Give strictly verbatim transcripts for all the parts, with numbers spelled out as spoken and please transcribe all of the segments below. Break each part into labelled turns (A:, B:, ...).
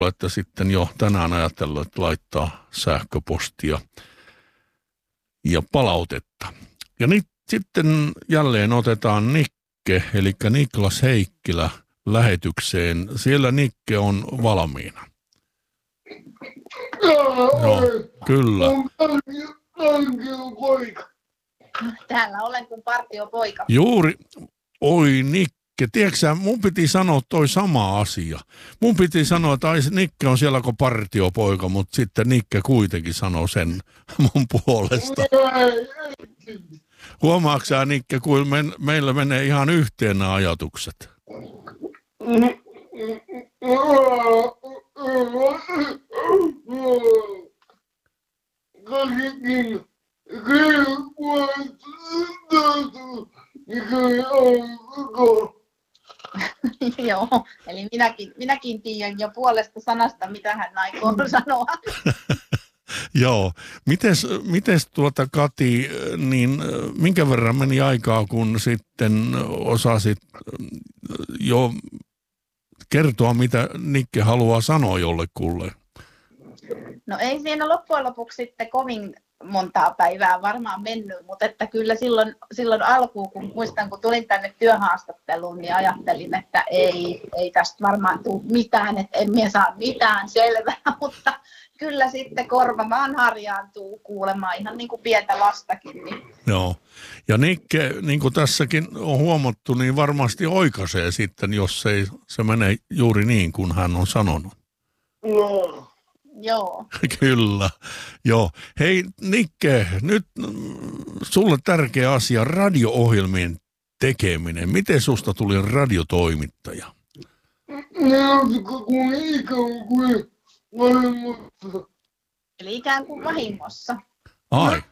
A: että sitten jo tänään ajatellut, että laittaa sähköpostia ja palautetta. Ja nyt sitten jälleen otetaan Nikke, eli Niklas Heikkilä lähetykseen. Siellä Nikke on valmiina. Joo, kyllä.
B: Täällä olen kuin partiopoika.
A: Juuri, oi Nikke, tiedätkö sä, mun piti sanoa toi sama asia. Mun piti sanoa, että ai, Nikke on siellä kuin partiopoika, mutta sitten Nikke kuitenkin sanoo sen mun puolesta. Huomaatko sä, Nikke, kun me, meillä menee ihan yhteen nämä ajatukset?
B: Joo, eli minäkin, minäkin tiedän jo puolesta sanasta, mitä hän aikoo sanoa.
A: Joo. Mites, mites tuota Kati, niin minkä verran meni aikaa, kun sitten osasit jo kertoa, mitä Nikke haluaa sanoa jollekulle?
B: No ei siinä loppujen lopuksi sitten kovin montaa päivää varmaan mennyt, mutta että kyllä silloin, silloin alkuun, kun muistan, kun tulin tänne työhaastatteluun, niin ajattelin, että ei, ei tästä varmaan tule mitään, että en minä saa mitään selvää, mutta kyllä sitten korva maan harjaantuu kuulemaan ihan niin kuin pientä lastakin. Niin.
A: Joo, ja Nikke, niin kuin tässäkin on huomattu, niin varmasti oikaisee sitten, jos ei se mene juuri niin kuin hän on sanonut.
B: No. Joo.
A: Kyllä, joo. Hei Nikke, nyt sulle tärkeä asia, radio-ohjelmien tekeminen. Miten susta tuli radiotoimittaja?
B: Eli ikään kuin vahingossa.
A: Ai.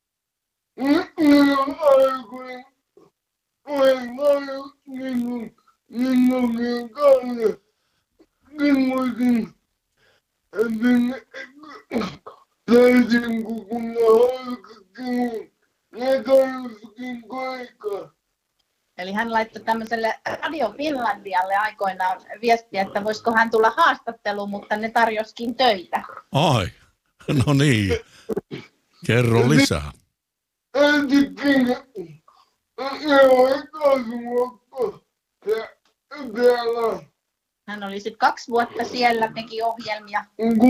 B: Eli hän laittoi tämmöiselle Radio Finlandialle aikoinaan viestiä, että voisiko hän tulla haastatteluun, mutta ne tarjoskin töitä.
A: Ai, no niin. Kerro lisää.
B: Hän oli sitten kaksi vuotta siellä, teki ohjelmia.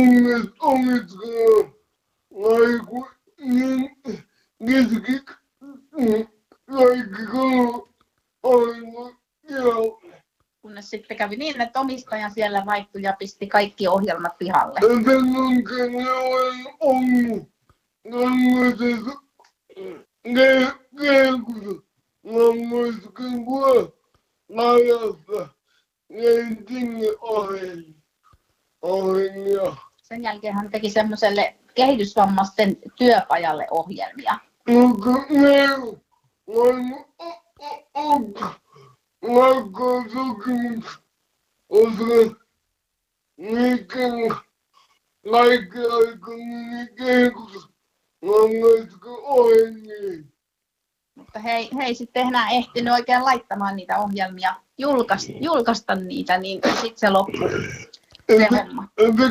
B: Kunnes sitten kävi niin, että omistaja siellä vaihtui ja pisti kaikki ohjelmat pihalle. Sen jälkeen hän teki semmoiselle kehitysvammaisten työpajalle ohjelmia. Mutta he, he ei sitten enää ehtinyt oikein laittamaan niitä ohjelmia, julkaista, julkaista niitä, niin sitten se loppui se homma.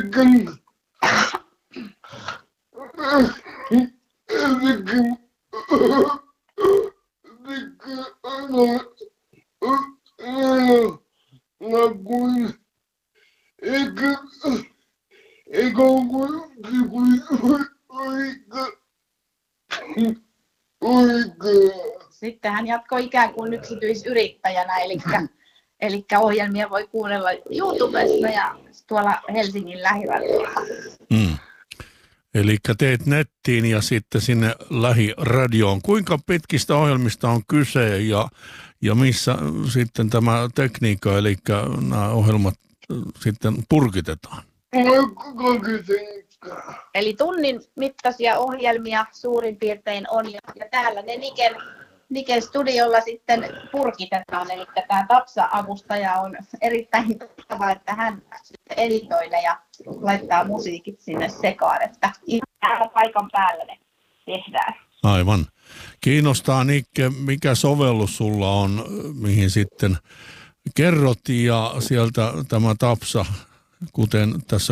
B: Sitten hän jatkoi ikään kuin yksityisyrittäjänä, eli, eli ohjelmia voi kuunnella YouTubesta ja tuolla Helsingin lähiradiolla.
A: Mm. Eli teet nettiin ja sitten sinne lähiradioon. Kuinka pitkistä ohjelmista on kyse ja, ja missä sitten tämä tekniikka, eli nämä ohjelmat sitten purkitetaan?
B: Eli tunnin mittaisia ohjelmia suurin piirtein on, ja täällä ne Niken, Niken studiolla sitten purkitetaan. Eli tämä Tapsa-avustaja on erittäin taitava, että hän editoilee ja laittaa musiikit sinne sekaan, että ihan täällä paikan päällä ne tehdään.
A: Aivan. Kiinnostaa Nikke, mikä sovellus sulla on, mihin sitten kerrot, ja sieltä tämä Tapsa kuten tässä